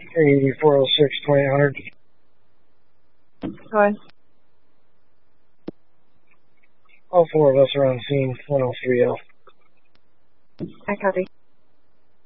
406, 2800. Go ahead. All four of us are on scene, 103L. I copy.